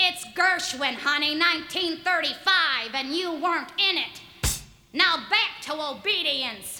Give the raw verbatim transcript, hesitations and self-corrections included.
It's Gershwin, honey, nineteen thirty-five, and you weren't in it. Now back to obedience.